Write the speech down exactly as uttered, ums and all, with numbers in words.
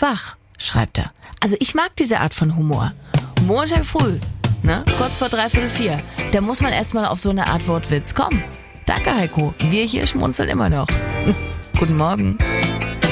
wach, schreibt er. Also ich mag diese Art von Humor. Montag früh, ne? Kurz vor dreiviertel vier. Da muss man erstmal auf so eine Art Wortwitz kommen. Danke, Heiko. Wir hier schmunzeln immer noch. Guten Morgen.